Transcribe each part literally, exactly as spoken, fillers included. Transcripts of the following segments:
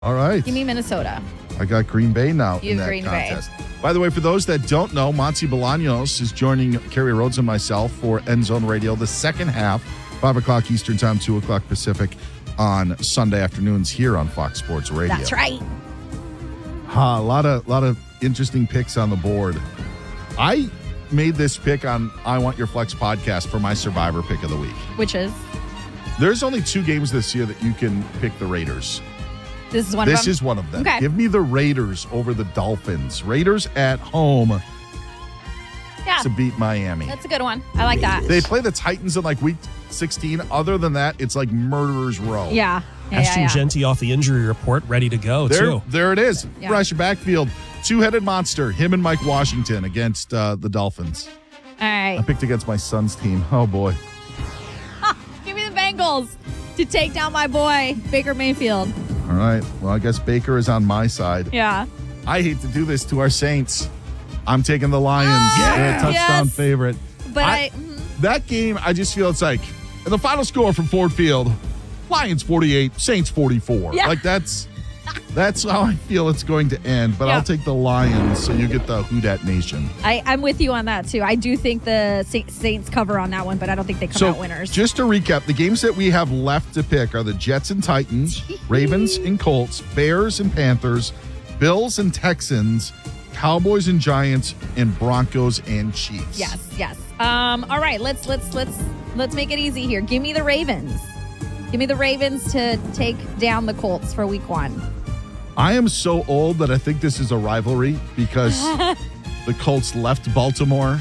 All right. Give me Minnesota. I got Green Bay now You in have that Green contest. Bay. By the way, for those that don't know, Monty Bolaños is joining Kerry Rhodes and myself for End Zone Radio, the second half, five o'clock Eastern Time, two o'clock Pacific, on Sunday afternoons here on Fox Sports Radio. That's right. Uh, a lot of, lot of interesting picks on the board. I made this pick on I Want Your Flex podcast for my Survivor pick of the week. Which is? There's only two games this year that you can pick the Raiders. This is one this of them? is one of them. Okay. Give me the Raiders over the Dolphins. Raiders at home yeah. to beat Miami. That's a good one. I like that. They play the Titans in like week sixteen. Other than that, it's like murderer's row. Yeah. yeah Ashton yeah, yeah. Genty off the injury report, ready to go, there, too. There it is. Yeah. Fresh backfield. Two-headed monster. Him and Mike Washington against uh, the Dolphins. All right. I picked against my son's team. Oh, boy. Give me the Bengals to take down my boy, Baker Mayfield. All right. Well, I guess Baker is on my side. Yeah. I hate to do this to our Saints. I'm taking the Lions. Oh, They're a touchdown yes. favorite. But I, I mm-hmm. that game, I just feel it's like, and the final score from Ford Field, Lions forty-eight, Saints forty-four. Yeah. Like that's that's how I feel it's going to end. But Yeah. I'll take the Lions, so you get the Who Dat Nation. I, I'm with you on that, too. I do think the Saints cover on that one, but I don't think they come So out winners. just to recap, the games that we have left to pick are the Jets and Titans, Ravens and Colts, Bears and Panthers, Bills and Texans, Cowboys and Giants, and Broncos and Chiefs. Yes, yes. Um, all right, let's let's let's let's make it easy here. Give me the Ravens. Give me the Ravens to take down the Colts for week one. I am so old that I think this is a rivalry because the Colts left Baltimore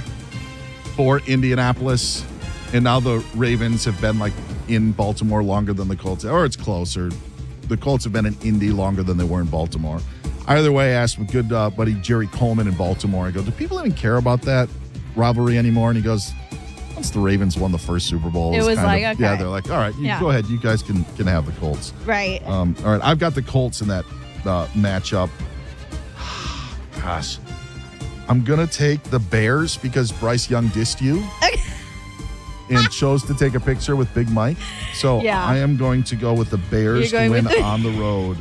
for Indianapolis, and now the Ravens have been like in Baltimore longer than the Colts, or it's closer. The Colts have been in Indy longer than they were in Baltimore. Either way, I asked my good uh, buddy Jerry Coleman in Baltimore. I go, do people even care about that rivalry anymore? And he goes, once the Ravens won the first Super Bowl, It was kind like, of, okay. yeah, they're like, all right, you Yeah. go ahead. You guys can can have the Colts. Right. Um, all right, I've got the Colts in that uh, matchup. Gosh, I'm gonna take the Bears because Bryce Young dissed you and chose to take a picture with Big Mike. So Yeah. I am going to go with the Bears You're to going win with the- on the road.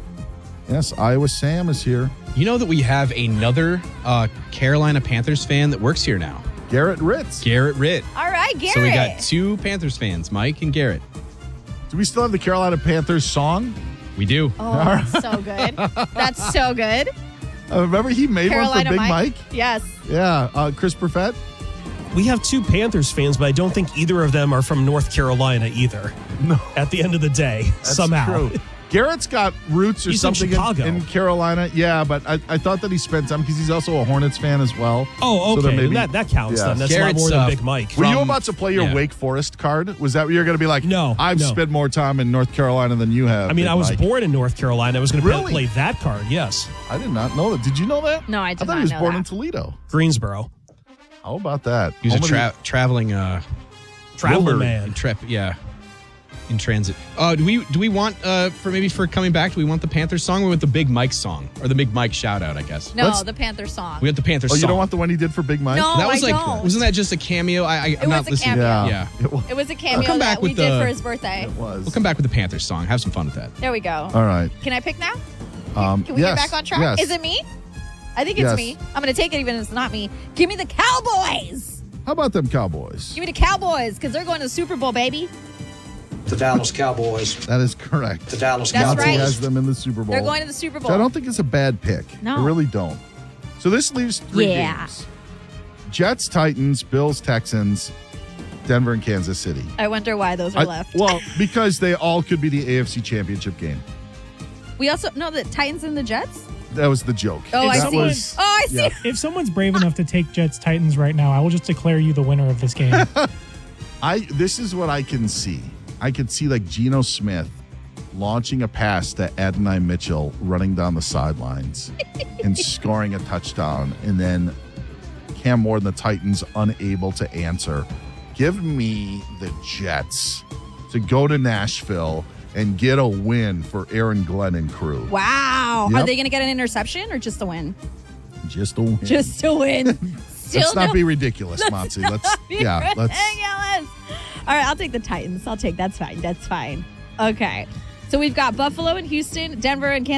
Yes, Iowa Sam is here. You know that we have another uh, Carolina Panthers fan that works here now, Garrett Ritz. Garrett Ritt. All right, Garrett. So we got two Panthers fans, Mike and Garrett. Do we still have the Carolina Panthers song? We do. Oh, so good. That's so good. Uh, remember he made Carolina one for Big Mike? Mike? Yes. Yeah, uh, Chris Perfett. We have two Panthers fans, but I don't think either of them are from North Carolina either. No. At the end of the day, That's somehow. true. Garrett's got roots or He's in something in, Chicago. in Carolina. Yeah, but I, I thought that he spent time because he's also a Hornets fan as well. Oh, So okay. then maybe- that, that counts yeah. then. That's Garrett's, a lot more uh, than Big Mike. Were you From- about to play your yeah. Wake Forest card? Was that what you were going to be like? No, I've no. spent more time in North Carolina than you have. I mean, Big I was Mike. born in North Carolina. I was going to Really? play that card, yes. I did not know that. Did you know that? No, I did I thought not he was know born that. in Toledo. Greensboro. How about that? He was Home a of tra- traveling uh, Traveling Wilbur. man. trip, yeah, in transit. Uh, do we do we want uh, for maybe for coming back? Do we want the Panthers song or with the Big Mike song or the Big Mike shout out? I guess. No, Let's- the Panther song. We got the Panthers Oh, song. you don't want the one he did for Big Mike? No. that was I like, don't. wasn't that just a cameo? I, I I'm It not was a listening. cameo. Yeah. Yeah. It was. It was a cameo come back that we with did the- for his birthday. It was. We'll come back with the Panthers song. Have some fun with that. There we go. All right. Can I pick now? Um, Can we yes, get back on track? Yes. Is it me? I think it's Yes. me. I'm going to take it even if it's not me. Give me the Cowboys. How about them Cowboys? Give me the Cowboys because they're going to the Super Bowl, baby. The Dallas Cowboys. That is correct. The Dallas That's Cowboys. Monty right. has them in the Super Bowl. They're going to the Super Bowl. So I don't think it's a bad pick. No. I really don't. So this leaves three Yeah. games. Jets, Titans, Bills, Texans, Denver, and Kansas City. I wonder why those are I- left. well, because they all could be the A F C Championship game. we also know the Titans and the Jets. That was the joke. Oh, If I that see. was- oh, I see. yeah. If someone's brave enough to take Jets Titans right now, I will just declare you the winner of this game. I this is what I can see. I could see like Geno Smith launching a pass to Adonai Mitchell running down the sidelines and scoring a touchdown, and then Cam Moore and the Titans unable to answer. Give me the Jets to go to Nashville and get a win for Aaron Glenn and crew. Wow. Yep. Are they going to get an interception or just a win? Just a win. Just a win. Still Let's not no- be ridiculous, Monty. Let's be yeah, let's ridiculous. All right, I'll take the Titans. I'll take that's fine. That's fine. Okay. So we've got Buffalo and Houston, Denver and Kansas